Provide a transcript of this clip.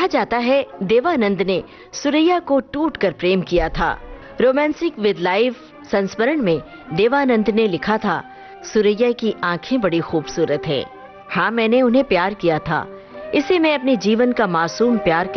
कहा जाता है देवानंद ने सुरैया को टूटकर प्रेम किया था। रोमांसिक विद लाइफ संस्मरण में देवानंद ने लिखा था, सुरैया की आंखें बड़ी खूबसूरत है। हाँ, मैंने उन्हें प्यार किया था। इसे मैं अपने जीवन का मासूम प्यार